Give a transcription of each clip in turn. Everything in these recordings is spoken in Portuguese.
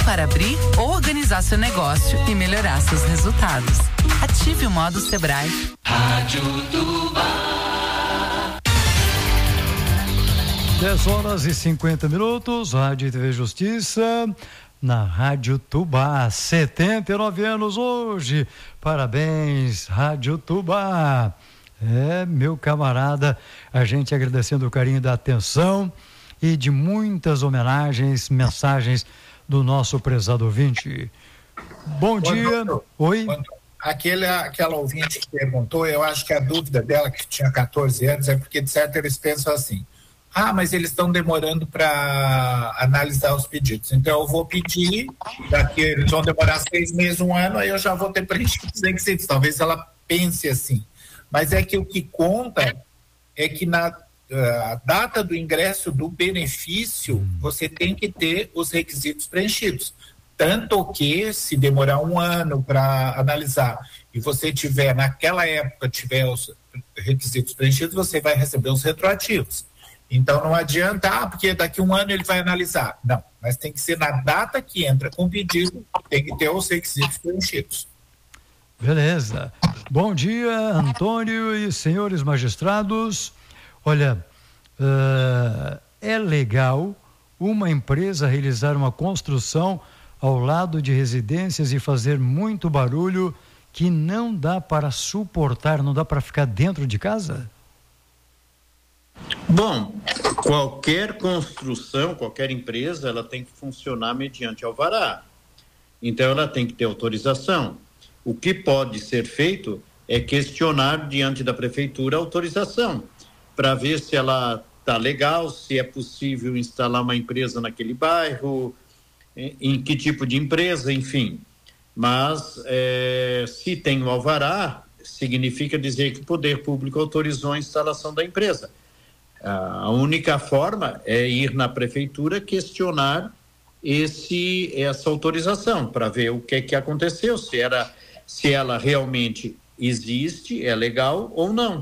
para abrir ou organizar seu negócio e melhorar seus resultados. Ative o modo Sebrae. Rádio Tubá. 10h50, Rádio e TV Justiça, na Rádio Tubá, 79 anos hoje, parabéns, Rádio Tubá. Meu camarada, a gente agradecendo o carinho da atenção e de muitas homenagens, mensagens do nosso prezado ouvinte. Bom dia. Oi. Aquela ouvinte que perguntou, eu acho que a dúvida dela, que tinha 14 anos, é porque de certo eles pensam assim: mas eles estão demorando para analisar os pedidos, então eu vou pedir, daqui eles vão demorar 6 meses, 1 ano, aí eu já vou ter preenchido os requisitos. Talvez ela pense assim, mas é que o que conta é que na data do ingresso do benefício, você tem que ter os requisitos preenchidos. Tanto que, se demorar 1 ano para analisar e você tiver, naquela época, tiver os requisitos preenchidos, você vai receber os retroativos. Então, não adianta, porque daqui 1 ano ele vai analisar. Não, mas tem que ser na data que entra com o pedido, tem que ter os requisitos preenchidos. Beleza. Bom dia, Antônio e senhores magistrados. Olha, é legal uma empresa realizar uma construção ao lado de residências e fazer muito barulho que não dá para suportar, não dá para ficar dentro de casa? Bom, qualquer construção, qualquer empresa, ela tem que funcionar mediante alvará. Então, ela tem que ter autorização. O que pode ser feito é questionar diante da prefeitura a autorização, para ver se ela está legal, se é possível instalar uma empresa naquele bairro, em que tipo de empresa, enfim. Mas se tem o alvará, significa dizer que o poder público autorizou a instalação da empresa. A única forma é ir na prefeitura questionar essa autorização, para ver o que aconteceu, se ela realmente existe, é legal ou não.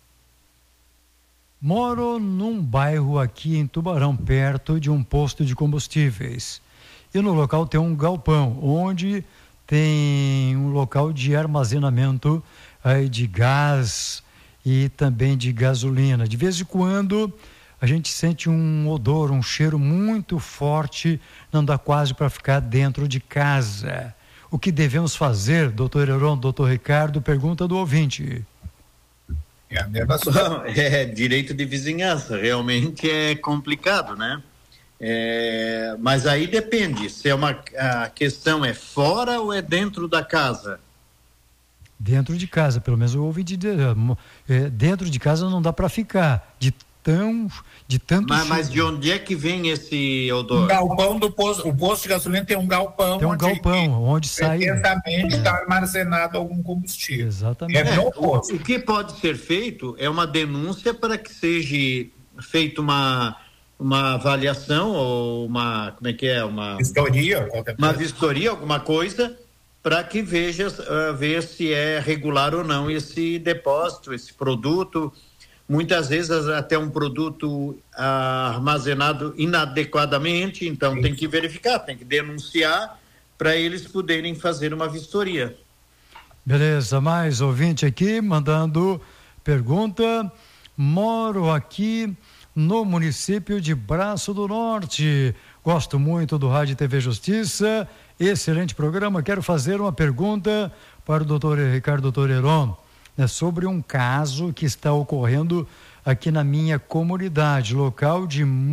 Moro num bairro aqui em Tubarão, perto de um posto de combustíveis. E no local tem um galpão, onde tem um local de armazenamento de gás e também de gasolina. De vez em quando a gente sente um odor, um cheiro muito forte, não dá quase para ficar dentro de casa. O que devemos fazer, doutor Heron, doutor Ricardo? Pergunta do ouvinte. Direito de vizinhança, realmente é complicado, né? Mas aí depende, se a questão é fora ou é dentro da casa? Dentro de casa, pelo menos eu ouvi dizer, dentro de casa não dá para ficar, de tanto mas de onde é que vem esse odor? O galpão do posto, o posto de gasolina tem um galpão. Tem um galpão onde sai. Certamente está armazenado algum combustível. Exatamente. O que pode ser feito é uma denúncia para que seja feita uma avaliação ou uma vistoria, vistoria, alguma coisa, para que ver se é regular ou não esse depósito, esse produto. Muitas vezes até um produto armazenado inadequadamente, então tem que verificar, tem que denunciar para eles poderem fazer uma vistoria. Beleza, mais ouvinte aqui mandando pergunta. Moro aqui no município de Braço do Norte, gosto muito do Rádio e TV Justiça, excelente programa. Quero fazer uma pergunta para o doutor Ricardo, doutor Heron, sobre um caso que está ocorrendo aqui na minha comunidade, local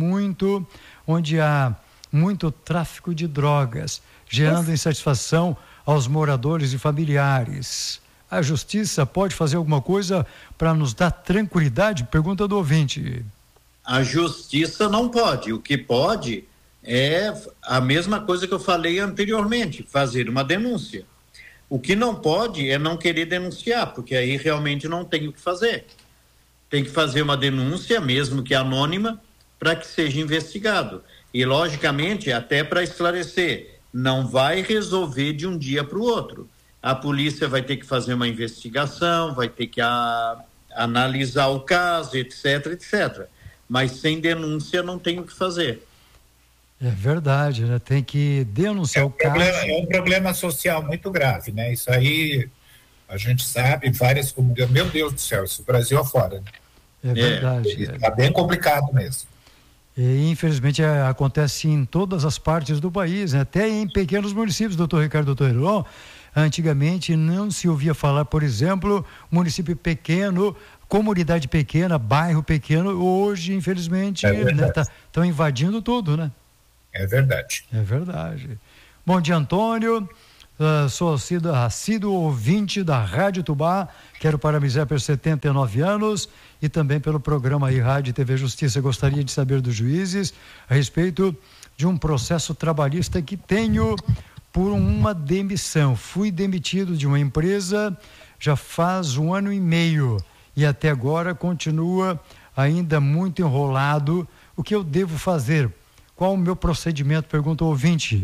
onde há muito tráfico de drogas, gerando insatisfação aos moradores e familiares. A justiça pode fazer alguma coisa para nos dar tranquilidade? Pergunta do ouvinte. A justiça não pode. O que pode é a mesma coisa que eu falei anteriormente, fazer uma denúncia. O que não pode é não querer denunciar, porque aí realmente não tem o que fazer. Tem que fazer uma denúncia, mesmo que anônima, para que seja investigado. E, logicamente, até para esclarecer, não vai resolver de um dia para o outro. A polícia vai ter que fazer uma investigação, vai ter que analisar o caso, etc, etc. Mas sem denúncia não tem o que fazer. É verdade, né? Tem que denunciar o caso. É um problema social muito grave, né? Isso aí a gente sabe, várias comunidades. Meu Deus do céu, isso Brasil afora. Né? É verdade. Está bem complicado mesmo. E, infelizmente, acontece em todas as partes do país, né? Até em pequenos municípios, doutor Ricardo, doutor Heron. Antigamente não se ouvia falar, por exemplo, município pequeno, comunidade pequena, bairro pequeno. Hoje, infelizmente, estão invadindo tudo, né? É verdade. É verdade. Bom dia, Antônio. Sou assíduo ouvinte da Rádio Tubá. Quero parabenizar pelos 79 anos e também pelo programa aí Rádio e TV Justiça. Gostaria de saber dos juízes a respeito de um processo trabalhista que tenho por uma demissão. Fui demitido de uma empresa já faz 1 ano e meio e até agora continua ainda muito enrolado. O que eu devo fazer? Qual o meu procedimento? Pergunta o ouvinte.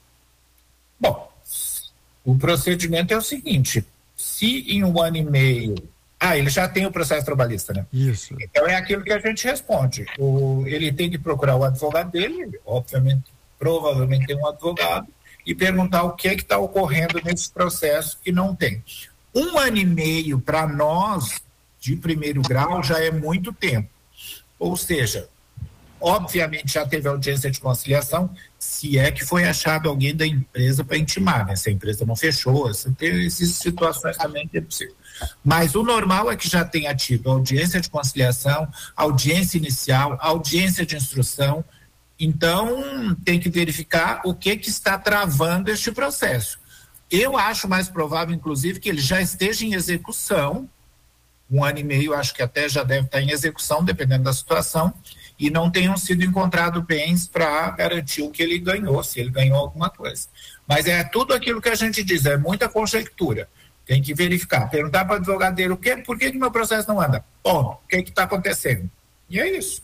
Bom, o procedimento é o seguinte: se em 1 ano e meio... ele já tem o processo trabalhista, né? Isso. Então é aquilo que a gente responde. Ele tem que procurar o advogado dele, obviamente, provavelmente tem um advogado, e perguntar o que é que está ocorrendo nesse processo que não tem. 1 ano e meio para nós, de primeiro grau, já é muito tempo. Ou seja, obviamente já teve audiência de conciliação, se é que foi achado alguém da empresa para intimar, né? Se a empresa não fechou, existem situações também que é possível. Mas o normal é que já tenha tido audiência de conciliação, audiência inicial, audiência de instrução. Então, tem que verificar o que está travando este processo. Eu acho mais provável, inclusive, que ele já esteja em execução. 1 ano e meio, acho que até já deve estar em execução, dependendo da situação, e não tenham sido encontrados bens para garantir o que ele ganhou, se ele ganhou alguma coisa. Mas é tudo aquilo que a gente diz, é muita conjectura. Tem que verificar, perguntar para o advogado dele por que meu processo não anda? Bom, o que está acontecendo? E é isso.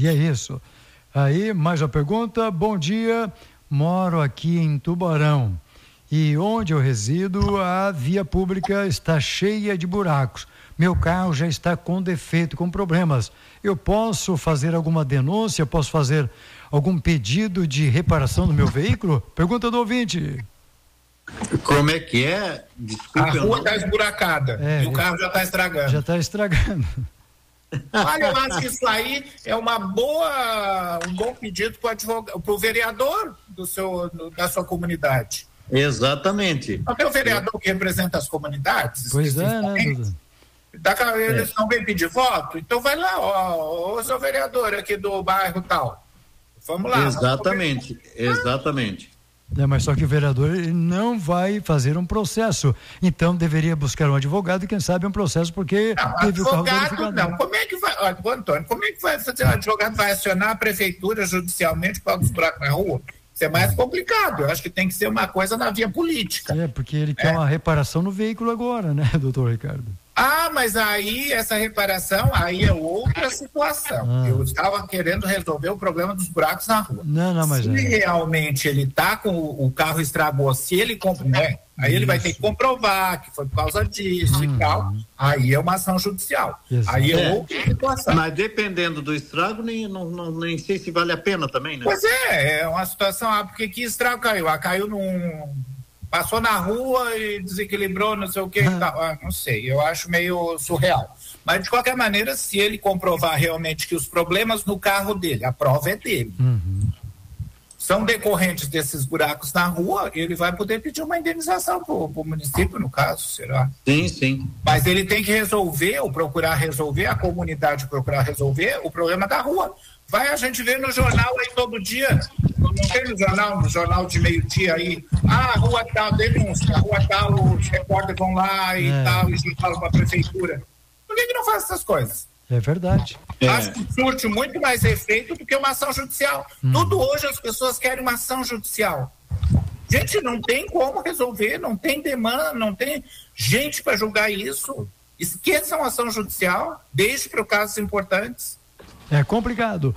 Aí, mais uma pergunta. Bom dia, moro aqui em Tubarão e onde eu resido a via pública está cheia de buracos. Meu carro já está com defeito, com problemas. Eu posso fazer alguma denúncia? Posso fazer algum pedido de reparação do meu veículo? Pergunta do ouvinte. Como é que é? Desculpe, a rua está esburacada e o carro já está estragando. Já está estragando. Olha, eu acho que isso aí é um bom pedido para o vereador da sua comunidade. Exatamente. Não tem o vereador que representa as comunidades? Pois é, né, Dudu? Eles não vêm pedir voto? Então vai lá, ô seu vereador aqui do bairro tal. Vamos lá. Exatamente. Mas só que o vereador ele não vai fazer um processo, então deveria buscar um advogado e quem sabe um processo porque teve o carro verificado. Não, como é que vai, Antônio, como é que vai fazer? O advogado vai acionar a prefeitura judicialmente por causa dos buracos na rua? Isso é mais complicado, eu acho que tem que ser uma coisa na via política. Porque ele quer uma reparação no veículo agora, né, doutor Ricardo? Mas aí essa reparação, aí é outra situação. Eu estava querendo resolver o problema dos buracos na rua. Mas se realmente ele está com o carro estragou, se ele comprar, aí ele vai ter que comprovar que foi por causa disso e tal. Aí é uma ação judicial. Aí é outra situação. Mas dependendo do estrago, nem sei se vale a pena também, né? Pois é uma situação, porque que estrago caiu? Caiu passou na rua e desequilibrou, não sei o que, não sei, eu acho meio surreal. Mas, de qualquer maneira, se ele comprovar realmente que os problemas no carro dele, a prova é dele, são decorrentes desses buracos na rua, ele vai poder pedir uma indenização para o município, no caso, será? Sim. Mas ele tem que resolver, ou procurar resolver, a comunidade procurar resolver o problema da rua. Vai a gente ver no jornal aí todo dia, não tem no jornal de meio-dia aí, a rua tal, denúncia, a rua tal, os repórteres vão lá e tal, e falam para a prefeitura. Por que não faz essas coisas? É verdade. Acho que surte muito mais efeito do que uma ação judicial. Tudo hoje as pessoas querem uma ação judicial. Gente, não tem como resolver, não tem demanda, não tem gente para julgar isso. Esqueçam a ação judicial, deixe para casos importantes. É complicado.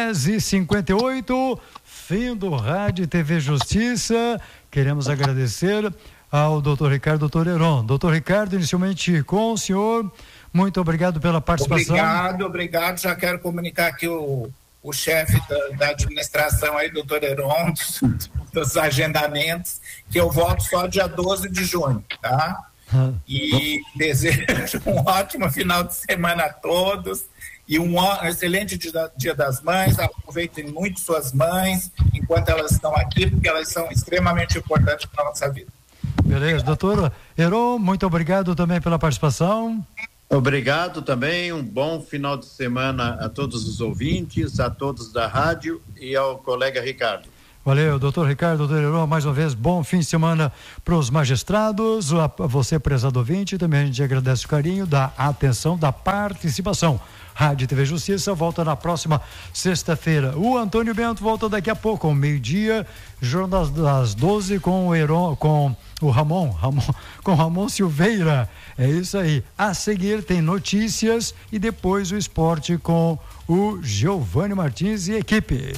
10h58, fim do Rádio e TV Justiça. Queremos agradecer ao doutor Ricardo, doutor Heron. Doutor Ricardo, inicialmente com o senhor, muito obrigado pela participação. Obrigado. Já quero comunicar aqui o o chefe da administração aí, doutor Heron, dos agendamentos, que eu volto só dia 12 de junho, tá? E desejo um ótimo final de semana a todos e um excelente dia das Mães. Aproveitem muito suas mães enquanto elas estão aqui, porque elas são extremamente importantes para a nossa vida. Beleza, doutor Heron, muito obrigado também pela participação. Obrigado também, um bom final de semana a todos os ouvintes, a todos da rádio e ao colega Ricardo. Valeu, doutor Ricardo, doutor Heron, mais uma vez, bom fim de semana para os magistrados, a você, prezado ouvinte, também a gente agradece o carinho, da atenção, da participação. Rádio TV Justiça volta na próxima sexta-feira. O Antônio Bento volta daqui a pouco, ao meio-dia, Jornal das 12 com o Heron, com o Ramon Silveira. É isso aí. A seguir tem notícias e depois o esporte com o Giovanni Martins e equipe.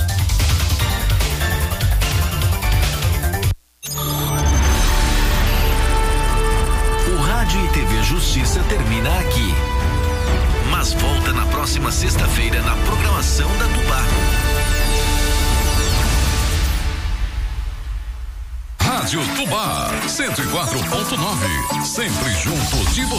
O Rádio e TV Justiça termina aqui, mas volta na próxima sexta-feira na programação da Tubá. Rádio Tubá 104.9, sempre junto de você.